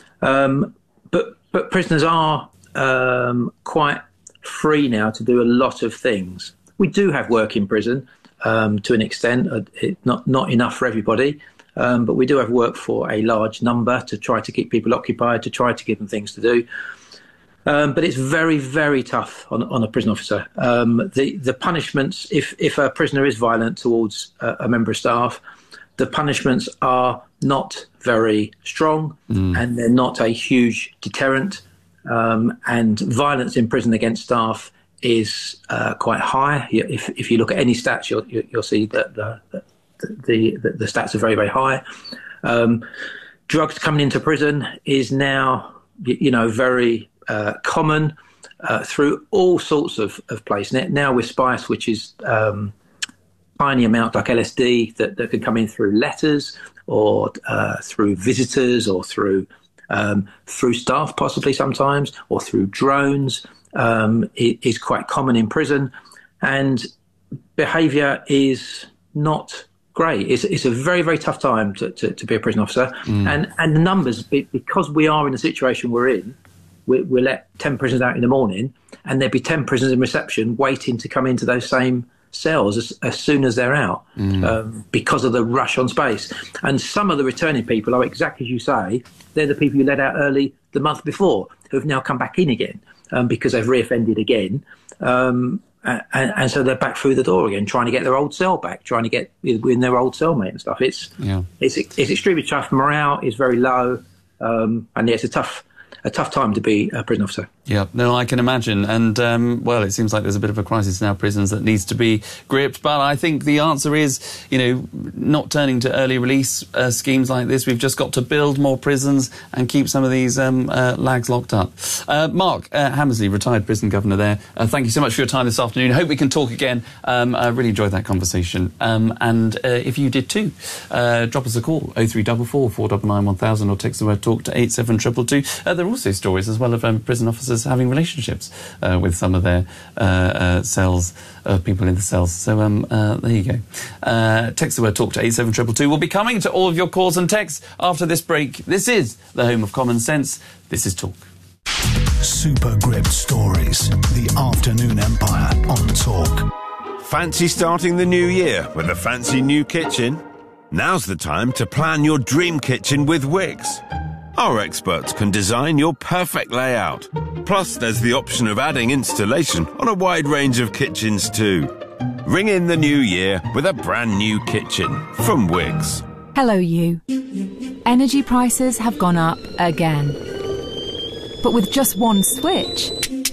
But prisoners are quite free now to do a lot of things. We do have work in prison to an extent, not enough for everybody, but we do have work for a large number to try to keep people occupied, to try to give them things to do. But it's very, very tough on a prison officer. The punishments, if a prisoner is violent towards a member of staff, the punishments are not very strong, and they're not a huge deterrent. And violence in prison against staff is quite high. If you look at any stats, you'll see that the stats are very, very high. Drugs coming into prison is now, very common through all sorts of places. Now with spice, which is tiny amount like LSD that can come in through letters or through visitors or through staff possibly sometimes, or through drones, is quite common in prison, and behaviour is not great. It's a very, very tough time to be a prison officer, and the numbers, because we are in the situation we're in, we let 10 prisoners out in the morning, and there'd be 10 prisoners in reception waiting to come into those same cells as soon as they're out, because of the rush on space. And some of the returning people are exactly as you say. They're the people you let out early the month before, who've now come back in again because they've reoffended again. And so they're back through the door again, trying to get their old cell back, trying to get with their old cellmate and stuff. It's extremely tough. Morale is very low, and it's a tough time to be a prison officer. Yeah, no, I can imagine. And, well, it seems like there's a bit of a crisis in our prisons that needs to be gripped. But I think the answer is, not turning to early release schemes like this. We've just got to build more prisons and keep some of these lags locked up. Mark Hammersley, retired prison governor there, thank you so much for your time this afternoon. Hope we can talk again. I really enjoyed that conversation. And if you did too, drop us a call, 0344 499 1000, or text the word TALK to 87222. There are also stories as well of prison officers having relationships with some of their cells, people in the cells. So there you go. Text the word TALK to 87222. We'll be coming to all of your calls and texts after this break. This is the home of common sense. This is Talk. Super Gripped Stories, the Afternoon Empire on Talk. Fancy starting the new year with a fancy new kitchen? Now's the time to plan your dream kitchen with Wix. Our experts can design your perfect layout. Plus, there's the option of adding installation on a wide range of kitchens too. Ring in the new year with a brand new kitchen from Wix. Hello, you. Energy prices have gone up again. But with just one switch,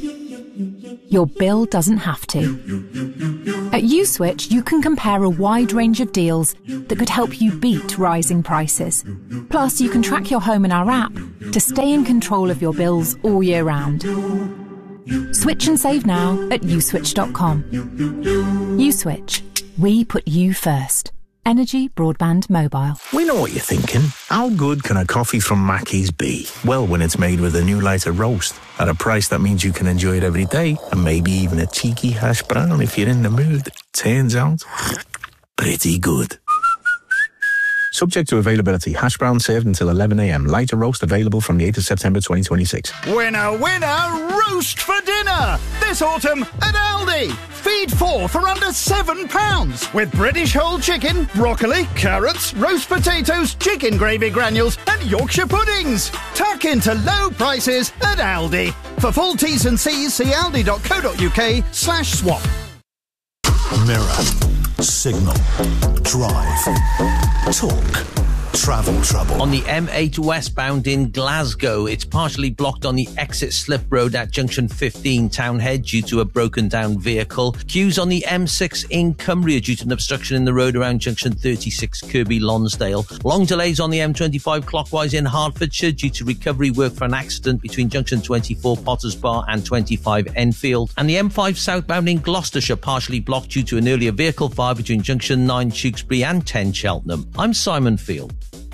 your bill doesn't have to. At USwitch, you can compare a wide range of deals that could help you beat rising prices. Plus, you can track your home in our app to stay in control of your bills all year round. Switch and save now at uswitch.com. USwitch. We put you first. Energy Broadband Mobile. We know what you're thinking. How good can a coffee from Mackey's be? Well, when it's made with a new lighter roast at a price that means you can enjoy it every day, and maybe even a cheeky hash brown if you're in the mood. Turns out, pretty good. Subject to availability. Hash brown served until 11 a.m. Lighter roast available from the 8th of September 2026. Winner, winner, roast for dinner! This autumn at Aldi. Feed 4 for under £7 with British whole chicken, broccoli, carrots, roast potatoes, chicken gravy granules and Yorkshire puddings. Tuck into low prices at Aldi. For full T's and C's, see aldi.co.uk/swap. Mirror, Signal, Drive, Talk, Travel Trouble. On the M8 westbound in Glasgow, it's partially blocked on the exit slip road at junction 15 Townhead due to a broken down vehicle. Queues on the M6 in Cumbria due to an obstruction in the road around junction 36 Kirby Lonsdale. Long delays on the M25 clockwise in Hertfordshire due to recovery work for an accident between junction 24 Potters Bar and 25 Enfield. And the M5 southbound in Gloucestershire partially blocked due to an earlier vehicle fire between junction 9 Tewkesbury and 10 Cheltenham. I'm Simon Field.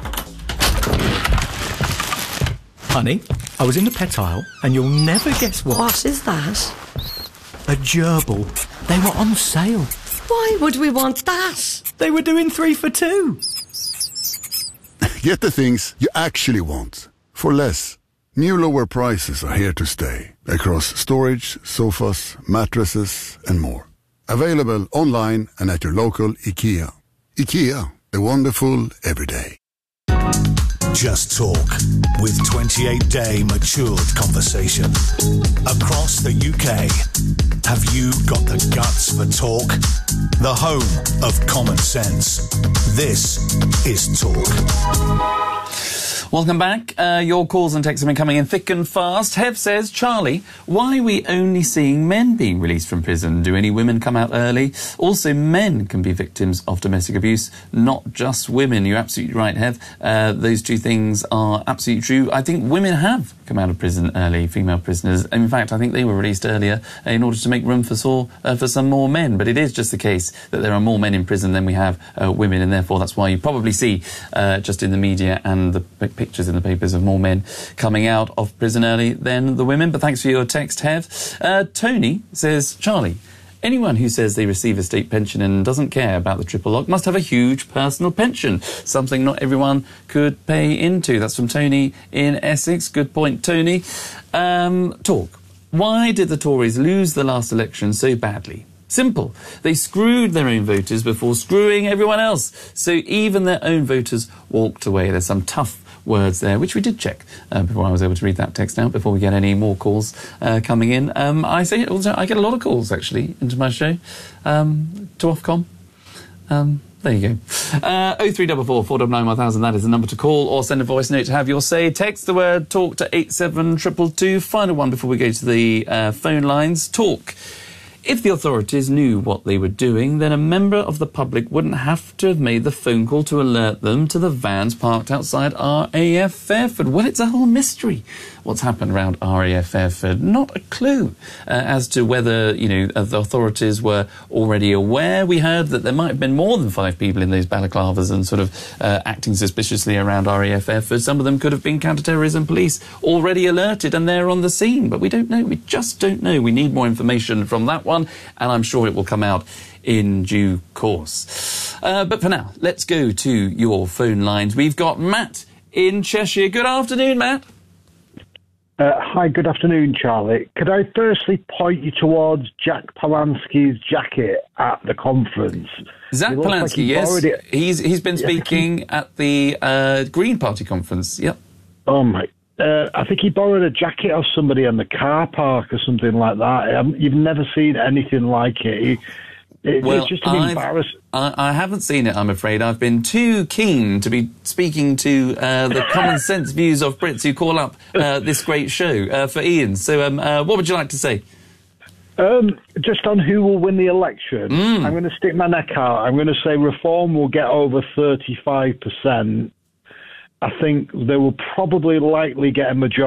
Honey, I was in the pet aisle and you'll never guess what. What is that? A gerbil. They were on sale. Why would we want that? They were doing 3 for 2. Get the things you actually want for less. New lower prices are here to stay across storage, sofas, mattresses and more. Available online and at your local IKEA. IKEA, a wonderful everyday. Just Talk with 28-day matured conversation. Across the UK, have you got the guts for talk? The home of common sense. This is Talk. Welcome back. Your calls and texts have been coming in thick and fast. Hev says, Charlie, why are we only seeing men being released from prison? Do any women come out early? Also, men can be victims of domestic abuse, not just women. You're absolutely right, Hev. Those two things are absolutely true. I think women have come out of prison early, female prisoners. In fact, I think they were released earlier in order to make room for some more men. But it is just the case that there are more men in prison than we have women, and therefore that's why you probably see just in the media and the pictures in the papers of more men coming out of prison early than the women. But thanks for your text, Hev. Tony says, Charlie, anyone who says they receive a state pension and doesn't care about the triple lock must have a huge personal pension, something not everyone could pay into. That's from Tony in Essex. Good point, Tony. Talk. Why did the Tories lose the last election so badly? Simple. They screwed their own voters before screwing everyone else. So even their own voters walked away. There's some tough words there, which we did check before I was able to read that text out, before we get any more calls coming in. I get a lot of calls, actually, into my show, to Ofcom. There you go. 0344 499 1000, that is the number to call, or send a voice note to have your say. Text the word talk to 87222. Final one before we go to the phone lines. Talk. If the authorities knew what they were doing, then a member of the public wouldn't have to have made the phone call to alert them to the vans parked outside RAF Fairford. Well, it's a whole mystery what's happened around RAF Fairford. Not a clue as to whether, the authorities were already aware. We heard that there might have been more than 5 people in those balaclavas and sort of acting suspiciously around RAF Fairford. Some of them could have been counter-terrorism police already alerted and they're on the scene. But we don't know. We just don't know. We need more information from that one, and I'm sure it will come out in due course. But for now, let's go to your phone lines. We've got Matt in Cheshire. Good afternoon, Matt. Hi, good afternoon, Charlie. Could I firstly point you towards Jack Palahniuk's jacket at the conference? Zach Palahniuk, yes. He's been speaking at the Green Party conference, yep. Oh, my. I think he borrowed a jacket off somebody in the car park or something like that. You've never seen anything like it. It's just an embarrassment. I haven't seen it, I'm afraid. I've been too keen to be speaking to the common sense views of Brits who call up this great show for Ian. So what would you like to say? Just on who will win the election, I'm going to stick my neck out. I'm going to say Reform will get over 35%. I think they will probably likely get a majority.